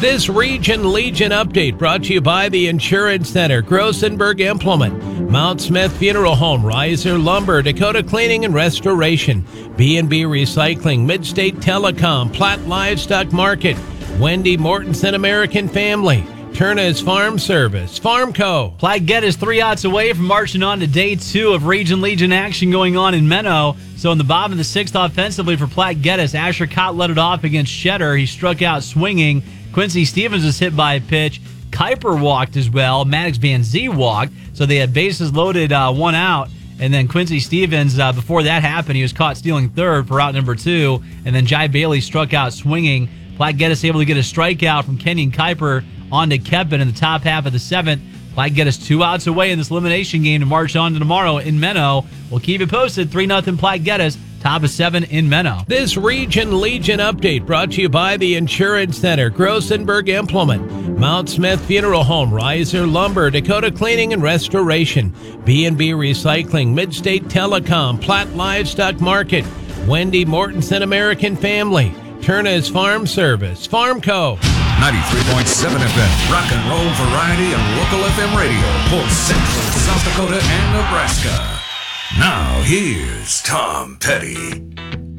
This Region Legion update brought to you by the Insurance Center, Grossenberg Implement, Mount Smith Funeral Home, Riser Lumber, Dakota Cleaning and Restoration, B&B Recycling, Midstate Telecom, Platt Livestock Market, Wendy Mortensen American Family, Turner's Farm Service, Farmco. Platte Geddes 3 outs away from marching on to day 2 of Region Legion action going on in Menno. So in the bottom of the 6th offensively for Platte Geddes, Asher Cott led it off against Cheddar. He struck out swinging. Quincy Stevens was hit by a pitch. Kuiper walked as well. Maddox Van Zee walked. So they had bases loaded, 1 out. And then Quincy Stevens, before that happened, he was caught stealing third for out number 2. And then Jai Bailey struck out swinging. Platte Geddes able to get a strikeout from Kenyon Kuiper onto Kepin in the top half of the 7th. Platte Geddes 2 outs away in this elimination game to march on to tomorrow in Menno. We'll keep you posted. 3-0 Platte Geddes. Top of 7 in Menno. This Region Legion update brought to you by the Insurance Center, Grossenberg Implement, Mount Smith Funeral Home, Riser Lumber, Dakota Cleaning and Restoration, B&B Recycling, Midstate Telecom, Platt Livestock Market, Wendy Mortensen American Family, Turner's Farm Service, Farmco. 93.7 FM, rock and roll variety and local FM radio for Central South Dakota and Nebraska. Now, here's Tom Petty.